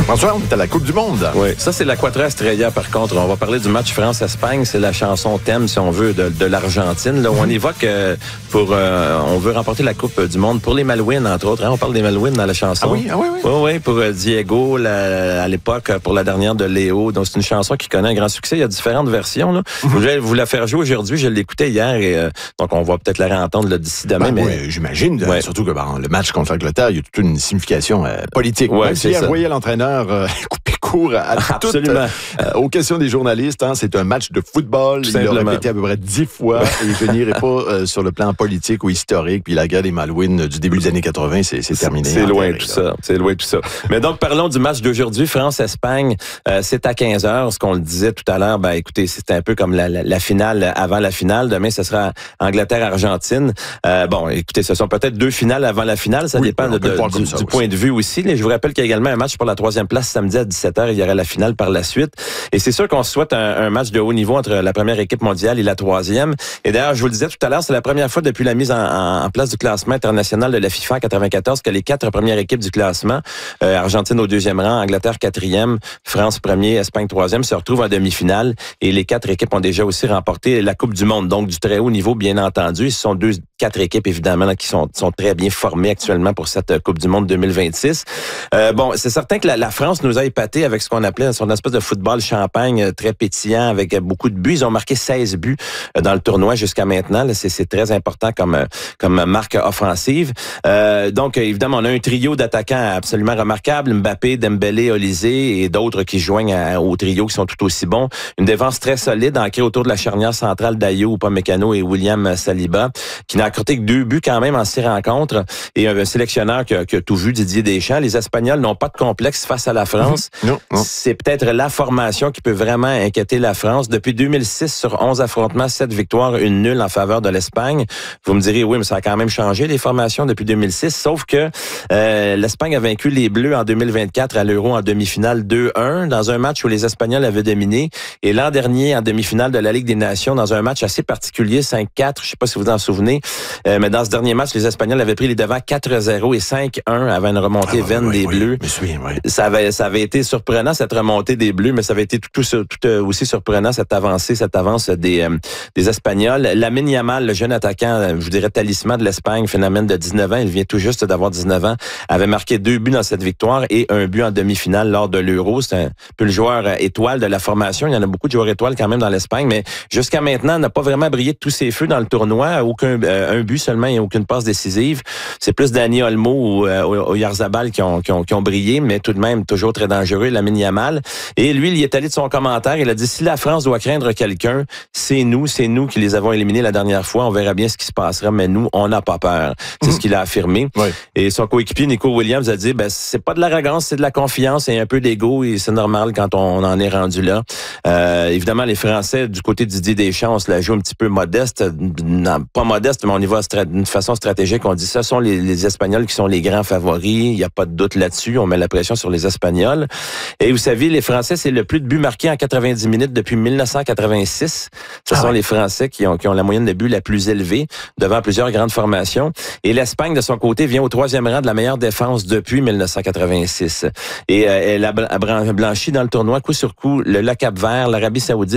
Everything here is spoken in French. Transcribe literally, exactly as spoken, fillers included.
François, on est à la Coupe du Monde. Oui, ça c'est la Quattro Estrella par contre. On va parler du match France-Espagne. C'est la chanson thème, si on veut, de, de l'Argentine. Là, où on évoque euh, pour... Euh, on veut remporter la Coupe du Monde pour les Malouines, entre autres. Hein? On parle des Malouines dans la chanson. Ah oui, ah oui, oui. Oui, oui, pour euh, Diego, la, à l'époque, pour la dernière de Léo. Donc c'est une chanson qui connaît un grand succès. Il y a différentes versions. Là. Mm-hmm. Je vais vous la faire jouer aujourd'hui. Je l'ai écoutée hier et euh, donc on va peut-être la réentendre là, d'ici demain. Ben, mais... oui, j'imagine. Ouais. Surtout que ben, le match contre l'Angleterre, il y a toute une signification euh, politique. Ouais, Même si hier, voyez l'entraîneur euh, couper court à, à Absolument. Toutes, euh, aux questions des journalistes. Hein, c'est un match de football. Il l'a répété à peu près dix fois. Et je n'irai pas euh, sur le plan politique ou historique. Puis la guerre des Malouines du début des années quatre-vingt, c'est, c'est terminé. C'est loin terre, tout ça. C'est loin tout ça. Mais donc, parlons du match d'aujourd'hui. France-Espagne, euh, c'est à quinze heures. Ce qu'on le disait tout à l'heure, ben écoutez, c'est un peu comme la, la, la finale avant la finale. Demain, ce sera Angleterre-Argentine. Euh, bon, écoutez, ce sont peut-être deux finales avant la finale. Ça oui, dépend de, de, du, du point de vue aussi. Je vous rappelle qu'il y a également un match pour la troisième place samedi à dix-sept heures. Il y aura la finale par la suite. Et c'est sûr qu'on se souhaite un, un match de haut niveau entre la première équipe mondiale et la troisième. Et d'ailleurs, je vous le disais tout à l'heure, c'est la première fois depuis la mise en, en, en place du classement international de la FIFA en quatre-vingt-quatorze que les quatre premières équipes du classement, euh, Argentine au deuxième rang, Angleterre quatrième, France premier, Espagne troisième, se retrouvent en demi-finale. Et les quatre équipes ont déjà aussi remporté la Coupe du Monde, donc du très haut niveau, bien entendu. Ce sont deux, quatre équipes, évidemment, là, qui sont, sont très bien formées actuellement pour cette Coupe du Monde deux mille vingt-six. Euh, bon, c'est certain que la, la France nous a épaté avec ce qu'on appelait son espèce de football champagne très pétillant, avec beaucoup de buts. Ils ont marqué seize buts dans le tournoi jusqu'à maintenant. Là, c'est, c'est très important comme, comme marque offensive. Euh, donc, évidemment, on a un trio d'attaquants absolument remarquable. Mbappé, Dembélé, Olysée et d'autres qui joignent à, au trio qui sont tout aussi bons. Une défense très solide, ancrée autour de la charnière centrale d'Ayew, Upamecano et William Saliba, qui n'a accordé que deux buts quand même en six rencontres. Et un sélectionneur qui a, qui a tout vu, Didier Deschamps. Les Espagnols n'ont pas de complexe face à la France. Mmh. Non, non. C'est peut-être la formation qui peut vraiment inquiéter la France. Depuis deux mille six, sur onze affrontements, sept victoires, une nulle en faveur de l'Espagne. Vous me direz, oui, mais ça a quand même changé, les formations, depuis deux mille six. Sauf que euh, l'Espagne a vaincu les Bleus en deux mille vingt-quatre à l'Euro en demi-finale deux un, dans un match où les Espagnols avaient dominé. Et l'an dernier, en demi-finale de la Ligue des Nations, dans un match assez particulier, cinq quatre, je sais pas si vous vous en souvenez, euh, mais dans ce dernier match, les Espagnols avaient pris les devants quatre zéro et cinq un avant une remontée ah, vaine oui, des oui, Bleus. Oui, oui, oui. Ça avait, ça avait été surprenant, cette remontée des Bleus, mais ça avait été tout, tout, tout aussi surprenant, cette avancée, cette avance des, euh, des Espagnols. Lamine Yamal, le jeune attaquant, je vous dirais talisman de l'Espagne, phénomène de dix-neuf ans, il vient tout juste d'avoir dix-neuf ans, avait marqué deux buts dans cette victoire et un but en demi-finale lors de l'Euro. C'est un peu le joueur étoile de la formation. Il y en a beaucoup de joueurs étoiles quand même dans l'Espagne, mais jusqu'à maintenant, n'a pas vraiment brillé de tous ses feux dans le tournoi. Aucun euh, un but seulement et aucune passe décisive. C'est plus Dani Olmo ou euh, Oyarzabal qui ont, qui, ont, qui ont brillé, mais tout de même toujours très dangereux, Lamine Yamal. Et lui, il y est allé de son commentaire. Il a dit, si la France doit craindre quelqu'un, c'est nous, c'est nous qui les avons éliminés la dernière fois. On verra bien ce qui se passera, mais nous, on n'a pas peur. C'est mmh. ce qu'il a affirmé. Oui. Et son coéquipier, Nico Williams, a dit, ben, c'est pas de l'arrogance, c'est de la confiance et un peu d'ego et c'est normal quand on en est rendu là. Euh, évidemment, les Français, du côté de Didier Deschamps, on se la joue un petit peu modeste. Non, pas modeste, mais on y va stra- d'une façon stratégique. On dit, ce sont les, les Espagnols qui sont les grands favoris. Il n'y a pas de doute là-dessus. On met la pression sur les Espagnols. Et vous savez, les Français, c'est le plus de buts marqués en quatre-vingt-dix minutes depuis dix-neuf cent quatre-vingt-six. Ce ah sont ouais. les Français qui ont, qui ont la moyenne de buts la plus élevée devant plusieurs grandes formations. Et l'Espagne, de son côté, vient au troisième rang de la meilleure défense depuis dix-neuf cent quatre-vingt-six. Et euh, elle a blanchi dans le tournoi coup sur coup le, le Cap-Vert, l'Arabie Saoudite,